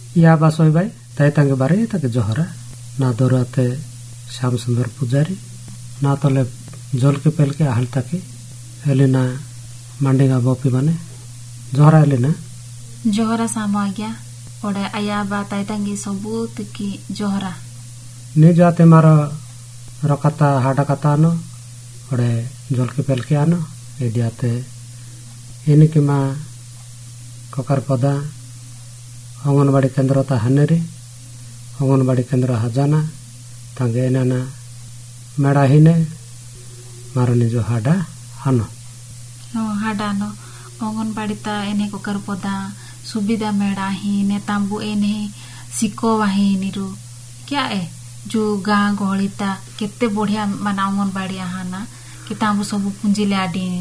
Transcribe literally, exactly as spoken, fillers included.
या बासोई बाई ताई तांगे बारे ताके जोहरा ना दोराते श्याम सुंदर पुजारी ना तले जल के पेल के आहल ताके एलिना मांडेगा बोपी माने जोहरा एलिना जोहरा सामा गया ओडे आया बा ताई तांगे सबूत की जोहरा ने जाते मारा रकाता हाडा कता नो ओडे जल के पेल के आनो ए दियाते एने के मा ककार पदा अंगनवाड़ी केंद्र ता हनेरी अंगनवाड़ी केंद्र हजाना तांगे एनाना मेड़ा हिने मारनी जो हाडा हानो नो हाडा नो अंगनवाड़ी ता एने ककार पदा सुविधा मेड़ा ही ने तांबू एने सिको वाही निरु क्या ए जो गाँ गहली ता केते बढ़िया माना अंगनवाड़ी आहाना कि तांबू सब पुंजिले आडी